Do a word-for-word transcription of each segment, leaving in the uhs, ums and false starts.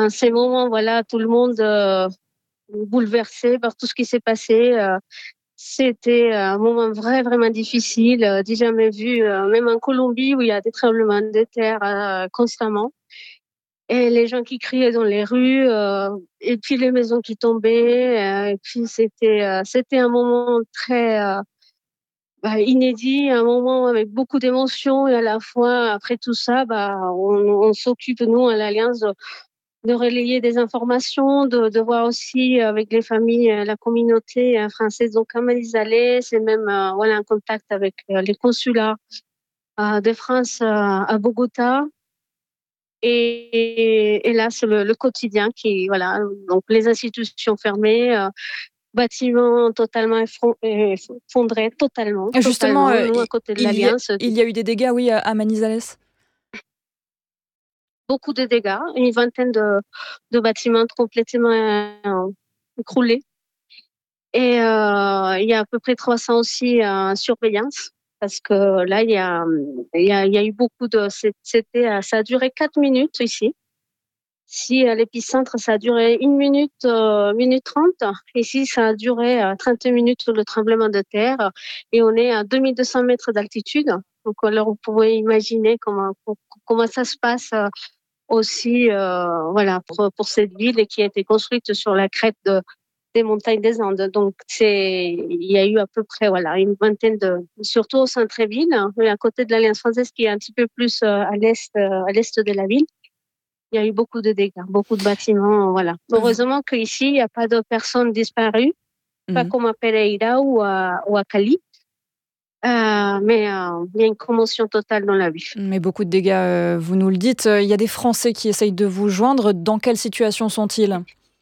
à ces moments, voilà, tout le monde euh, bouleversé par tout ce qui s'est passé. Euh, c'était un moment vrai, vraiment difficile, euh, j'ai jamais vu, euh, même en Colombie où il y a des tremblements de terre euh, constamment. Et les gens qui criaient dans les rues, euh, et puis les maisons qui tombaient. Euh, et puis c'était, euh, c'était un moment très euh, bah, inédit, un moment avec beaucoup d'émotions. Et à la fois, après tout ça, bah, on, on s'occupe, nous, à l'Alliance, de, de relayer des informations, de, de voir aussi avec les familles, euh, la communauté euh, française, donc à Manizales, c'est même euh, voilà, un contact avec euh, les consulats euh, de France euh, à Bogota. Et, et là, c'est le, le quotidien qui, voilà, donc les institutions fermées, euh, bâtiments totalement effron- effondrés, totalement, Justement, totalement. euh, Nous, à il, côté de il y a, l'Alliance, il y a eu des dégâts, oui, à, à Manizales. beaucoup de dégâts, une vingtaine de, de bâtiments complètement euh, écroulés. Et euh, il y a à peu près trois cents aussi en surveillance. Parce que là, il y a, il y a, il y a eu beaucoup de... C'était, ça a duré quatre minutes ici. Si à l'épicentre, ça a duré une minute, euh, minute trente, ici, ça a duré euh, trente minutes le tremblement de terre et on est à deux mille deux cents mètres d'altitude. Donc, alors, vous pouvez imaginer comment, comment ça se passe euh, aussi, euh, voilà, pour, pour cette ville et qui a été construite sur la crête de, des montagnes des Andes. Donc, c'est, il y a eu à peu près, voilà, une vingtaine de, surtout au centre-ville, hein, et à côté de l'Alliance française qui est un petit peu plus euh, à l'est, euh, à l'est de la ville. Il y a eu beaucoup de dégâts, beaucoup de bâtiments, voilà. Vous- Heureusement qu'ici, il n'y a pas de personnes disparues, pas Mhm. comme à Pereira ou à, ou à Cali, euh, mais euh, il y a une commotion totale dans la ville. Mais beaucoup de dégâts, euh, vous nous le dites. Euh, Il y a des Français qui essayent de vous joindre. Dans quelle situation sont-ils?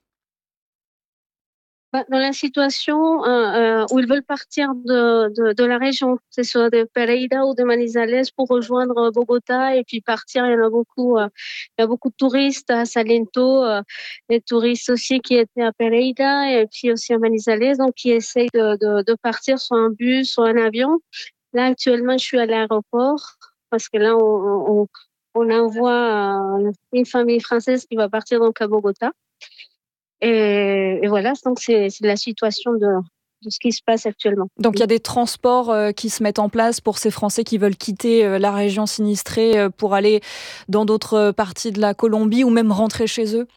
Bah, dans la situation euh, euh, où ils veulent partir de, de, de la région, c'est soit de Pereira ou de Manizales pour rejoindre Bogota et puis partir. Il y en a beaucoup, euh, il y a beaucoup de touristes à Salento, euh, des touristes aussi qui étaient à Pereira et puis aussi à Manizales, donc qui essayent de, de, de partir soit en bus, soit en avion. Là, actuellement, je suis à l'aéroport parce que là, on, on, on envoie euh, une famille française qui va partir donc à Bogota. Et, et voilà, donc c'est c'est la situation de, de ce qui se passe actuellement. Donc il y a des transports euh, qui se mettent en place pour ces Français qui veulent quitter euh, la région sinistrée euh, pour aller dans d'autres euh, parties de la Colombie ou même rentrer chez eux.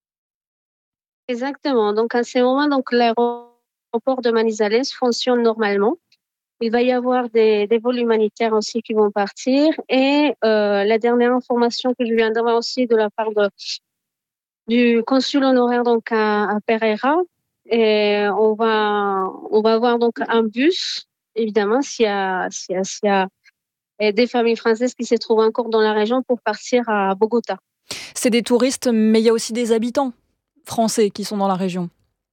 Exactement. Donc à ce moment, donc l'aéroport de Manizales fonctionne normalement. Il va y avoir des, des vols humanitaires aussi qui vont partir. Et euh, la dernière information que je viens d'avoir aussi de la part de, du consul honoraire donc à, à Pereira, et on va on va avoir donc un bus. Évidemment, s'il y a s'il y a, s'il y a et des familles françaises qui se trouvent encore dans la région pour partir à Bogota. C'est des touristes, mais il y a aussi des habitants français qui sont dans la région.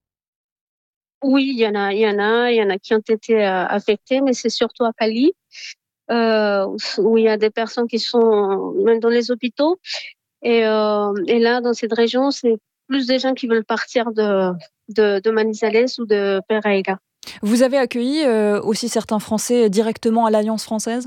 Oui, il y en a, il y en a, il y en a qui ont été euh, affectés, mais c'est surtout à Cali, euh, où il y a des personnes qui sont même dans les hôpitaux. Et, euh, et là, dans cette région, c'est plus des gens qui veulent partir de, de, de Manizales ou de Pereira. Vous avez accueilli euh, aussi certains Français directement à l'Alliance française?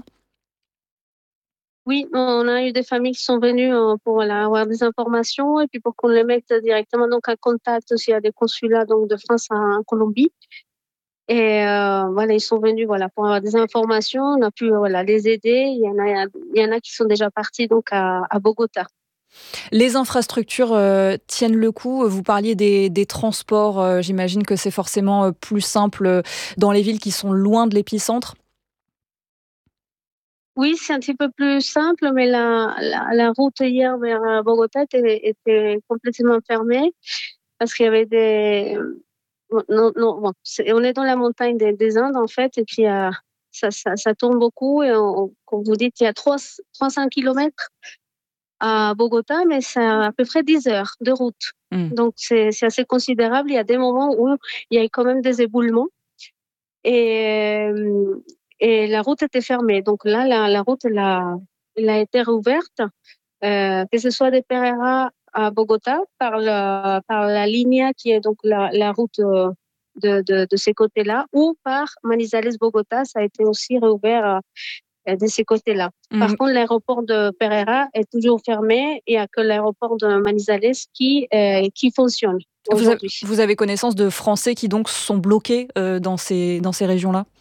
Oui, on a eu des familles qui sont venues euh, pour voilà, avoir des informations et puis pour qu'on les mette directement donc en contact aussi à des consulats donc de France en, en Colombie. Et euh, voilà, ils sont venus voilà pour avoir des informations. On a pu euh, voilà les aider. Il y en a, il y en a qui sont déjà partis donc à, à Bogota. Les infrastructures euh, tiennent le coup. Vous parliez des, des transports. Euh, j'imagine que c'est forcément euh, plus simple euh, dans les villes qui sont loin de l'épicentre. Oui, c'est un petit peu plus simple, mais la, la, la route hier vers euh, Bogota était, était complètement fermée parce qu'il y avait des non, non, bon, c'est- on est dans la montagne des, des Indes en fait, et puis euh, ça, ça, ça tourne beaucoup. Et on, comme vous dites, il y a trois trois cents kilomètres à Bogota, mais c'est à peu près dix heures de route. Hmm. Donc, c'est c'est assez considérable. Il y a des moments où il y a quand même des éboulements et, euh, et la route était fermée. Donc là, la, la route, elle a, elle a été rouverte, euh, que ce soit de Pereira à Bogota par, le, par la ligne qui est donc la, la route euh, de, de, de ces côtés-là, ou par Manizales-Bogota, ça a été aussi réouvert euh, de ces côtés-là. Par Mmh. contre, l'aéroport de Pereira est toujours fermé. Il n'y a que l'aéroport de Manizales qui, euh, qui fonctionne Vous avez aujourd'hui. vous avez connaissance de Français qui donc sont bloqués, heu, dans ces dans ces régions-là?